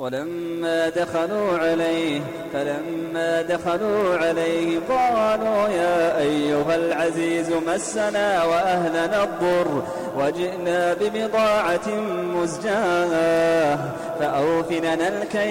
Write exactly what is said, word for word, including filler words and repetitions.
ولما دخلوا عليه فلما دخلوا عليه قالوا يا أيها العزيز مسنا وأهلنا الضر وجئنا ببضاعة مزجاة فأوف لنا الكيل